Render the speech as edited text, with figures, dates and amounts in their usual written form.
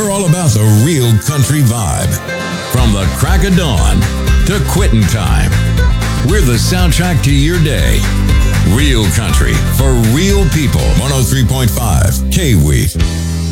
We're all about the real country vibe. From the crack of dawn to quitting time. We're the soundtrack to your day. Real country for real people. 103.5 K-Week.